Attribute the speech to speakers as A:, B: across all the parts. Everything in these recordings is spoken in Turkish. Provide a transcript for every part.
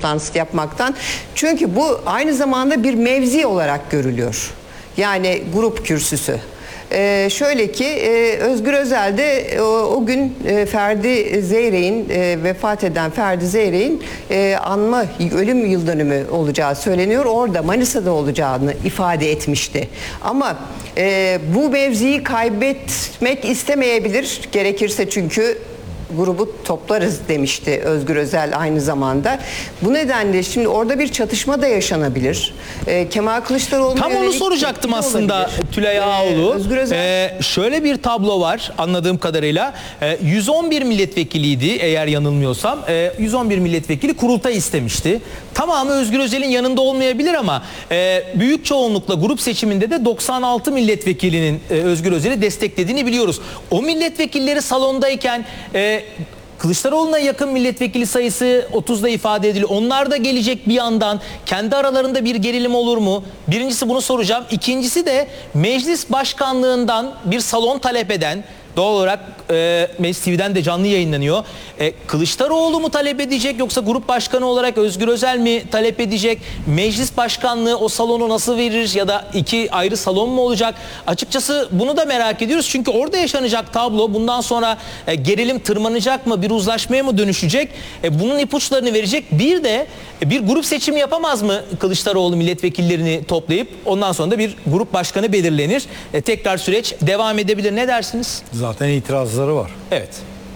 A: toplantısı yapmaktan. Çünkü bu aynı zamanda bir mevzi olarak görülüyor. Yani grup kürsüsü. Şöyle ki Özgür Özel de o gün Ferdi Zeyrek'in vefat eden Ferdi Zeyrek'in anma ölüm yıl dönümü olacağı söyleniyor. Orada Manisa'da olacağını ifade etmişti. Ama bu mevziyi kaybetmek istemeyebilir gerekirse, çünkü grubu toplarız demişti Özgür Özel aynı zamanda. Bu nedenle şimdi orada bir çatışma da yaşanabilir. Kemal Kılıçdaroğlu'na
B: tam onu soracaktım aslında Tülay Ağoğlu.
A: Özgür Özel...
B: Şöyle bir tablo var anladığım kadarıyla. 111 milletvekiliydi eğer yanılmıyorsam. 111 milletvekili kurultay istemişti. Tamamı Özgür Özel'in yanında olmayabilir ama büyük çoğunlukla grup seçiminde de 96 milletvekilinin Özgür Özel'i desteklediğini biliyoruz. O milletvekilleri salondayken Kılıçdaroğlu'na yakın milletvekili sayısı 30'da ifade ediliyor. Onlar da gelecek bir yandan. Kendi aralarında bir gerilim olur mu? Birincisi bunu soracağım. İkincisi de meclis başkanlığından bir salon talep eden, doğal olarak Meclis TV'den de canlı yayınlanıyor. Kılıçdaroğlu mu talep edecek yoksa grup başkanı olarak Özgür Özel mi talep edecek? Meclis başkanlığı o salonu nasıl verir ya da iki ayrı salon mu olacak? Açıkçası bunu da merak ediyoruz. Çünkü orada yaşanacak tablo bundan sonra gerilim tırmanacak mı? Bir uzlaşmaya mı dönüşecek? Bunun ipuçlarını verecek. Bir de bir grup seçimi yapamaz mı Kılıçdaroğlu milletvekillerini toplayıp ondan sonra da bir grup başkanı belirlenir. Tekrar süreç devam edebilir. Ne dersiniz?
C: Zaten itirazları var.
B: Evet.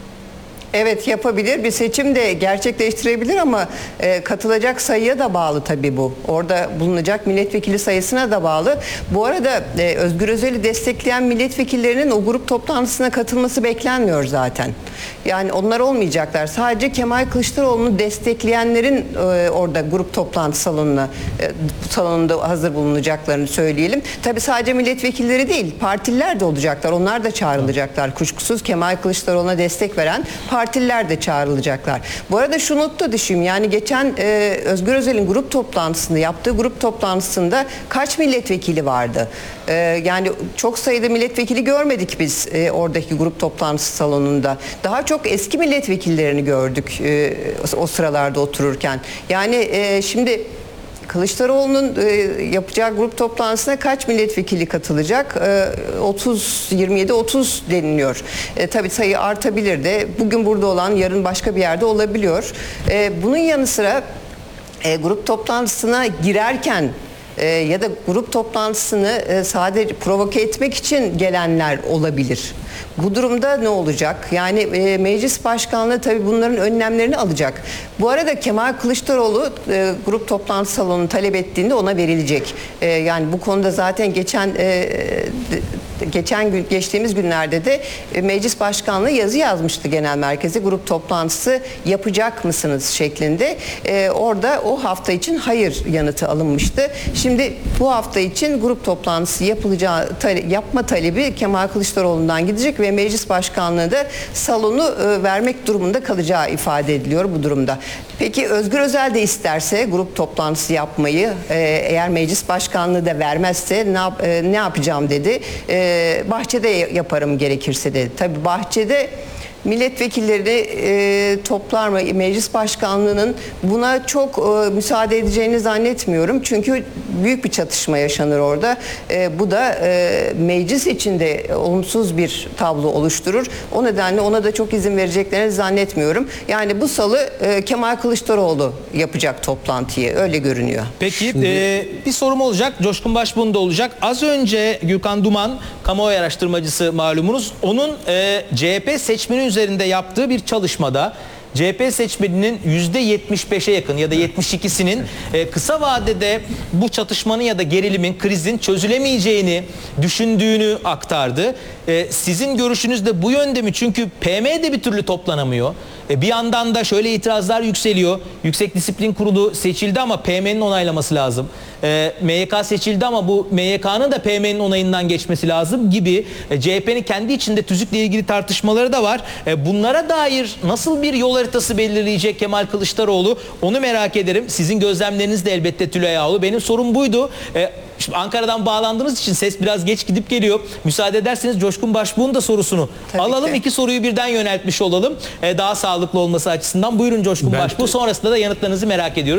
A: Evet, yapabilir. Bir seçim de gerçekleştirebilir ama katılacak sayıya da bağlı tabii bu. Orada bulunacak milletvekili sayısına da bağlı. Bu arada Özgür Özel'i destekleyen milletvekillerinin o grup toplantısına katılması beklenmiyor zaten. Yani onlar olmayacaklar. Sadece Kemal Kılıçdaroğlu'nu destekleyenlerin orada grup toplantı salonunda hazır bulunacaklarını söyleyelim. Tabii sadece milletvekilleri değil, partililer de olacaklar. Onlar da çağrılacaklar. Kuşkusuz Kemal Kılıçdaroğlu'na destek veren partililer de çağrılacaklar. Bu arada şu not da düşeyim. Yani geçen Özgür Özel'in grup toplantısında yaptığı grup toplantısında kaç milletvekili vardı? Yani çok sayıda milletvekili görmedik biz oradaki grup toplantısı salonunda. Daha çok eski milletvekillerini gördük o sıralarda otururken. Yani şimdi Kılıçdaroğlu'nun yapacağı grup toplantısına kaç milletvekili katılacak? 27-30 deniliyor. Tabii sayı artabilir de. Bugün burada olan yarın başka bir yerde olabiliyor. Bunun yanı sıra grup toplantısına girerken ya da grup toplantısını sadece provoke etmek için gelenler olabilir. Bu durumda ne olacak? Yani meclis başkanlığı tabii bunların önlemlerini alacak. Bu arada Kemal Kılıçdaroğlu grup toplantı salonunu talep ettiğinde ona verilecek. Yani bu konuda zaten geçtiğimiz günlerde de meclis başkanlığı yazı yazmıştı genel merkeze, grup toplantısı yapacak mısınız şeklinde. Orada o hafta için hayır yanıtı alınmıştı. Şimdi bu hafta için grup toplantısı yapma talebi Kemal Kılıçdaroğlu'ndan gidecek ve meclis başkanlığı da salonu vermek durumunda kalacağı ifade ediliyor bu durumda. Peki Özgür Özel de isterse grup toplantısı yapmayı, eğer meclis başkanlığı da vermezse ne yapacağım dedi. Bahçede yaparım gerekirse dedi. Tabii bahçede milletvekilleri toplar mı? Meclis başkanlığının buna çok müsaade edeceğini zannetmiyorum. Çünkü büyük bir çatışma yaşanır orada. Bu da meclis içinde olumsuz bir tablo oluşturur. O nedenle ona da çok izin vereceklerini zannetmiyorum. Yani bu salı Kemal Kılıçdaroğlu yapacak toplantıyı. Öyle görünüyor.
B: Peki bir sorum olacak. Coşkun Başbuğ'un da olacak. Az önce Gürkan Duman, kamuoyu araştırmacısı malumunuz. Onun CHP seçmeni üzerinde yaptığı bir çalışmada CHP seçmeninin %75'e yakın ya da 72'sinin kısa vadede bu çatışmanın ya da gerilimin, krizin çözülemeyeceğini düşündüğünü aktardı. Sizin görüşünüz de bu yönde mi? Çünkü PM de bir türlü toplanamıyor. Bir yandan da şöyle itirazlar yükseliyor. Yüksek Disiplin Kurulu seçildi ama PM'nin onaylaması lazım. MYK seçildi ama bu MYK'nın da PM'nin onayından geçmesi lazım gibi CHP'nin kendi içinde tüzükle ilgili tartışmaları da var. Bunlara dair nasıl bir yol haritası belirleyecek Kemal Kılıçdaroğlu? Onu merak ederim. Sizin gözlemleriniz de elbette Tülay Ağoğlu. Benim sorum buydu. Şimdi Ankara'dan bağlandığınız için ses biraz geç gidip geliyor. Müsaade ederseniz Coşkun Başbuğ'un da sorusunu alalım. İki soruyu birden yöneltmiş olalım. Daha sağlıklı olması açısından. Buyurun Coşkun Başbuğ. Sonrasında da yanıtlarınızı merak ediyoruz.